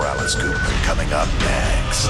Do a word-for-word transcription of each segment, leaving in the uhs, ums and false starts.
Alice Cooper coming up next.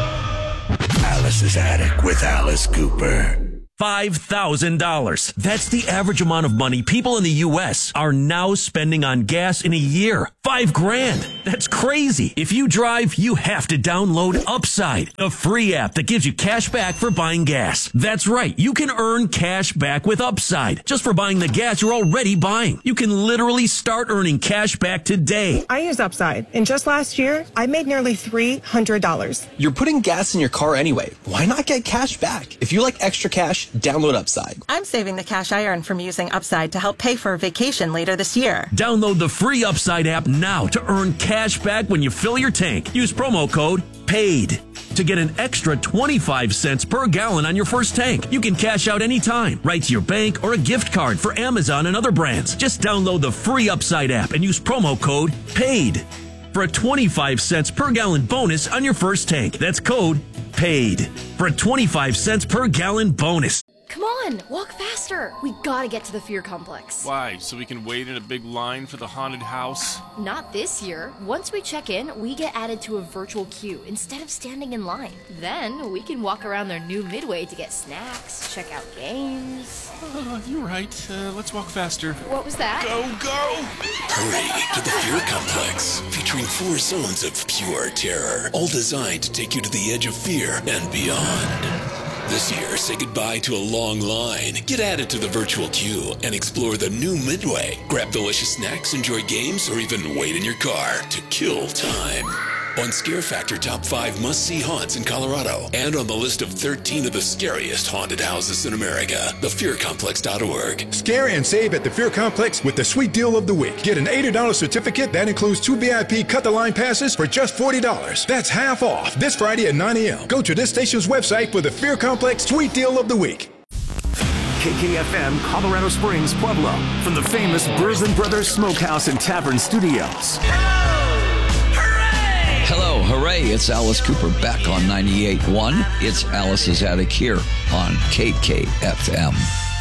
Alice's Attic with Alice Cooper. five thousand dollars. That's the average amount of money people in the U S are now spending on gas in a year. Five grand. That's crazy. If you drive, you have to download Upside, a free app that gives you cash back for buying gas. That's right. You can earn cash back with Upside just for buying the gas you're already buying. You can literally start earning cash back today. I use Upside, and just last year, I made nearly three hundred dollars. You're putting gas in your car anyway. Why not get cash back? If you like extra cash, download Upside. I'm saving the cash I earn from using Upside to help pay for a vacation later this year. Download the free Upside app now to earn cash back when you fill your tank. Use promo code PAID to get an extra twenty-five cents per gallon on your first tank. You can cash out anytime, right to your bank or a gift card for Amazon and other brands. Just download the free Upside app and use promo code PAID for a twenty-five cents per gallon bonus on your first tank. That's code PAID for a twenty-five cents per gallon bonus. Come on, walk faster. We gotta get to the Fear Complex. Why? So we can wait in a big line for the haunted house? Not this year. Once we check in, we get added to a virtual queue instead of standing in line. Then we can walk around their new Midway to get snacks, check out games. Uh, you're right. Uh, let's walk faster. What was that? Go, go! Hurry to the Fear Complex, featuring four zones of pure terror, all designed to take you to the edge of fear and beyond. This year, say goodbye to a long line. Get added to the virtual queue and explore the new Midway. Grab delicious snacks, enjoy games, or even wait in your car to kill time. On Scare Factor Top five Must-See Haunts in Colorado, and on the list of thirteen of the scariest haunted houses in America, the fear complex dot org. Scare and save at the Fear Complex with the sweet deal of the week. Get an eighty dollars certificate that includes two V I P cut-the-line passes for just forty dollars. That's half off this Friday at nine a.m. Go to this station's website for the Fear Complex sweet deal of the week. K K F M, Colorado Springs, Pueblo, from the famous Bourbon Brothers Smokehouse and Tavern Studios. Hello, hooray, it's Alice Cooper back on ninety-eight point one. It's Alice's Attic here on K K F M.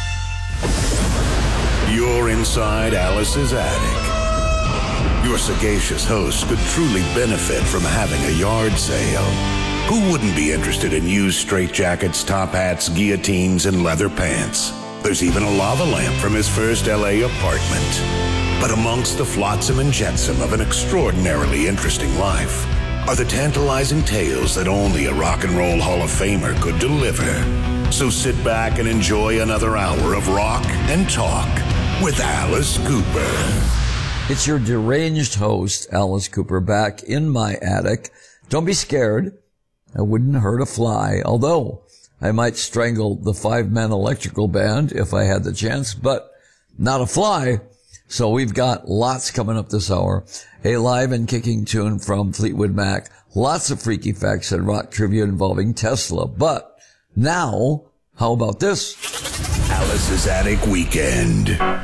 You're inside Alice's Attic. Your sagacious host could truly benefit from having a yard sale. Who wouldn't be interested in used straitjackets, top hats, guillotines, and leather pants? There's even a lava lamp from his first L A apartment. But amongst the flotsam and jetsam of an extraordinarily interesting life are the tantalizing tales that only a rock and roll Hall of Famer could deliver. So sit back and enjoy another hour of rock and talk with Alice Cooper. It's your deranged host, Alice Cooper, back in my attic. Don't be scared. I wouldn't hurt a fly, although I might strangle the five-man electrical band if I had the chance, but not a fly. So we've got lots coming up this hour. A live and kicking tune from Fleetwood Mac. Lots of freaky facts and rock trivia involving Tesla. But now, how about this? Alice's Attic Weekend.